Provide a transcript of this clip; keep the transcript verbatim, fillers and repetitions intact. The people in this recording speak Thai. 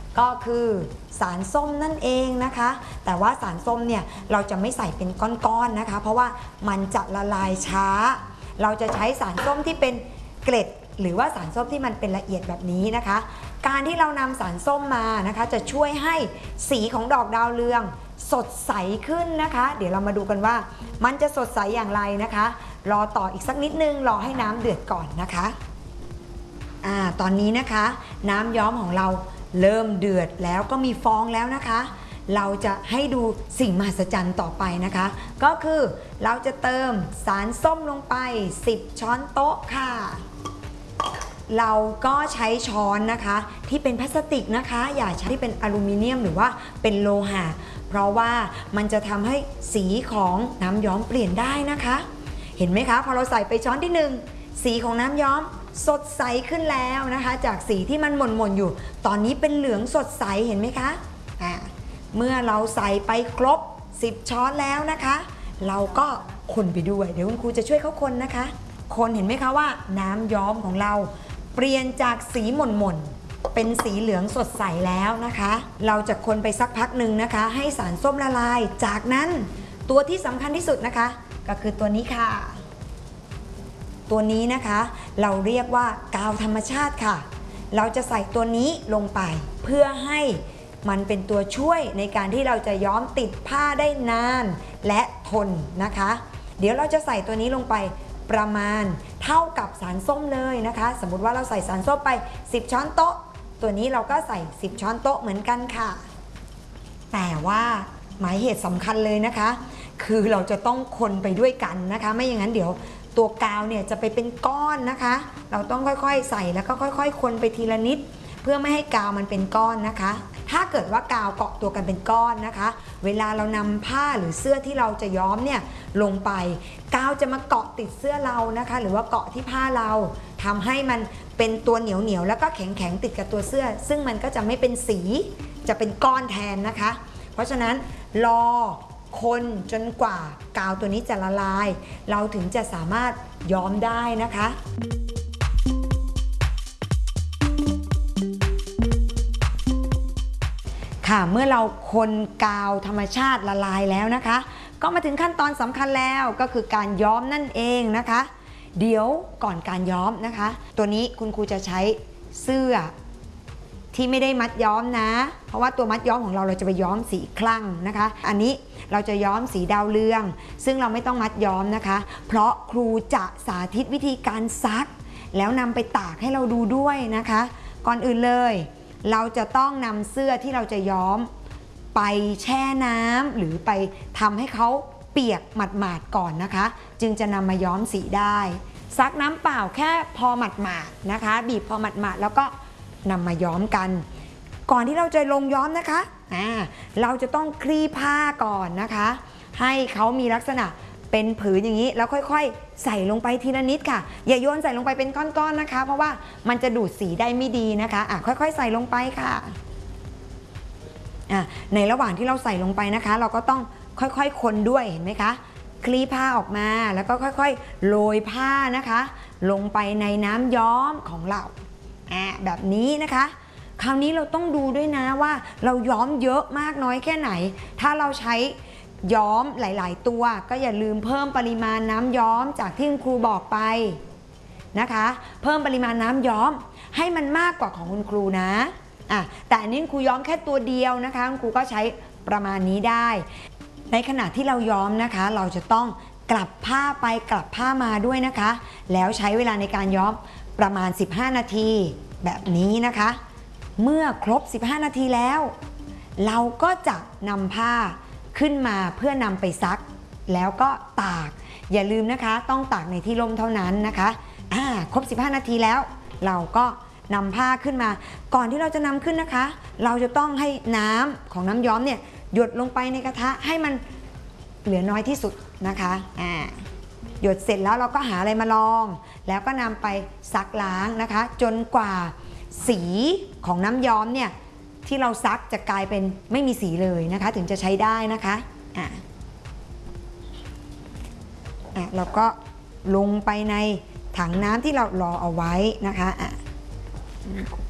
ก็คือสารส้มนั่นเองนะคะแต่ว่าสารส้มเนี่ยเราจะไม่ใส่เป็นก้อนๆนะคะเพราะว่ามันจะละลายช้าเราจะใช้สารส้มที่เป็นเกล็ดหรือว่าสารส้มที่มันเป็นละเอียดแบบนี้นะคะการที่เรานำสารส้มมานะคะจะช่วยให้สีของดอกดาวเรืองสดใสขึ้นนะคะเดี๋ยวเรามาดูกันว่ามันจะสดใสอย่างไรนะคะรอต่ออีกสักนิดนึงรอให้น้ำเดือดก่อนนะคะอ่าตอนนี้นะคะน้ำย้อมของเราเริ่มเดือดแล้วก็มีฟองแล้วนะคะเราจะให้ดูสิ่งมหัศจรรย์ต่อไปนะคะก็คือเราจะเติมสารส้มลงไปสิบช้อนโต๊ะค่ะเราก็ใช้ช้อนนะคะที่เป็นพลาสติกนะคะอย่าใช้ที่เป็นอลูมิเนียมหรือว่าเป็นโลหะเพราะว่ามันจะทำให้สีของน้ำย้อมเปลี่ยนได้นะคะเห็นไหมคะพอเราใส่ไปช้อนที่หนึ่งสีของน้ำย้อมสดใสขึ้นแล้วนะคะจากสีที่มันหม่นๆอยู่ตอนนี้เป็นเหลืองสดใสเห็นไหมคะอ่าเมื่อเราใส่ไปครบสิบช้อนแล้วนะคะเราก็คนไปด้วยเดี๋ยวคุณครูจะช่วยเขาคนนะคะคนเห็นไหมคะว่าน้ำย้อมของเราเปลี่ยนจากสีหม่นๆเป็นสีเหลืองสดใสแล้วนะคะเราจะคนไปสักพักหนึ่งนะคะให้สารส้มละลายจากนั้นตัวที่สำคัญที่สุดนะคะก็คือตัวนี้ค่ะตัวนี้นะคะเราเรียกว่ากาวธรรมชาติค่ะเราจะใส่ตัวนี้ลงไปเพื่อให้มันเป็นตัวช่วยในการที่เราจะย้อมติดผ้าได้นานและทนนะคะเดี๋ยวเราจะใส่ตัวนี้ลงไปประมาณเท่ากับสารส้มเลยนะคะสมมุติว่าเราใส่สารส้มไปสิบช้อนโต๊ะตัวนี้เราก็ใส่สิบช้อนโต๊ะเหมือนกันค่ะแต่ว่าหมายเหตุสำคัญเลยนะคะคือเราจะต้องคนไปด้วยกันนะคะไม่อย่างนั้นเดี๋ยวตัวกาวเนี่ยจะไปเป็นก้อนนะคะเราต้องค่อยๆใส่แล้วก็ค่อยๆคนไปทีละนิดเพื่อไม่ให้กาวมันเป็นก้อนนะคะถ้าเกิดว่ากาวเกาะตัวกันเป็นก้อนนะคะเวลาเรานำผ้าหรือเสื้อที่เราจะย้อมเนี่ยลงไปกาวจะมาเกาะติดเสื้อเรานะคะหรือว่าเกาะที่ผ้าเราทำให้มันเป็นตัวเหนียวเหนียวแล้วก็แข็งแข็งติดกับตัวเสื้อซึ่งมันก็จะไม่เป็นสีจะเป็นก้อนแทนนะคะเพราะฉะนั้นรอคนจนกว่ากาวตัวนี้จะละลายเราถึงจะสามารถย้อมได้นะคะค่ะเมื่อเราคนกาวธรรมชาติละลายแล้วนะคะก็มาถึงขั้นตอนสำคัญแล้วก็คือการย้อมนั่นเองนะคะเดี๋ยวก่อนการย้อมนะคะตัวนี้คุณครูจะใช้เสื้อที่ไม่ได้มัดย้อมนะเพราะว่าตัวมัดย้อมของเราเราจะไปย้อมสีคลั่งนะคะอันนี้เราจะย้อมสีดาวเรืองซึ่งเราไม่ต้องมัดย้อมนะคะเพราะครูจะสาธิตวิธีการซักแล้วนำไปตากให้เราดูด้วยนะคะก่อนอื่นเลยเราจะต้องนำเสื้อที่เราจะย้อมไปแช่น้ำหรือไปทำให้เขาเปียกหมาดๆก่อนนะคะจึงจะนำมาย้อมสีได้ซักน้ำเปล่าแค่พอหมาดๆนะคะบีบพอหมาดๆแล้วก็นำมาย้อมกันก่อนที่เราจะลงย้อมนะคะอ่าเราจะต้องคลี่ผ้าก่อนนะคะให้เขามีลักษณะเป็นผืนอย่างนี้แล้วค่อยๆใส่ลงไปทีละนิดค่ะอย่าโยนใส่ลงไปเป็นก้อนๆนะคะเพราะว่ามันจะดูดสีได้ไม่ดีนะคะอ่ะค่อยๆใส่ลงไปค่ะอ่ะในระหว่างที่เราใส่ลงไปนะคะเราก็ต้องค่อยๆคนด้วยเห็นไหมคะคลี่ผ้าออกมาแล้วก็ค่อยๆโรยผ้านะคะลงไปในน้ำย้อมของเราอ่ะแบบนี้นะคะคราวนี้เราต้องดูด้วยนะว่าเราย้อมเยอะมากน้อยแค่ไหนถ้าเราใช้ย้อมหลายๆตัวก็อย่าลืมเพิ่มปริมาณน้ำย้อมจากที่คุณครูบอกไปนะคะเพิ่มปริมาณน้ำย้อมให้มันมากกว่าของคุณครูนะอ่ะแต่อันนี้คุณครูย้อมแค่ตัวเดียวนะคะคุณครูก็ใช้ประมาณนี้ได้ในขณะที่เราย้อมนะคะเราจะต้องกลับผ้าไปกลับผ้ามาด้วยนะคะแล้วใช้เวลาในการย้อมประมาณสิบห้านาทีแบบนี้นะคะเมื่อครบสิบห้านาทีแล้วเราก็จะนำผ้าขึ้นมาเพื่อนำไปซักแล้วก็ตากอย่าลืมนะคะต้องตากในที่ร่มเท่านั้นนะคะอ่าครบสิบห้านาทีแล้วเราก็นำผ้าขึ้นมาก่อนที่เราจะนำขึ้นนะคะเราจะต้องให้น้ำของน้ำย้อมเนี่ยหยดลงไปในกระทะให้มันเหลือน้อยที่สุดนะคะอ่าหยดเสร็จแล้วเราก็หาอะไรมาลองแล้วก็นำไปซักล้างนะคะจนกว่าสีของน้ำย้อมเนี่ยที่เราซักจะกลายเป็นไม่มีสีเลยนะคะถึงจะใช้ได้นะคะอ่ะอ่ะเราก็ลงไปในถังน้ำที่เรารอเอาไว้นะคะอ่ะ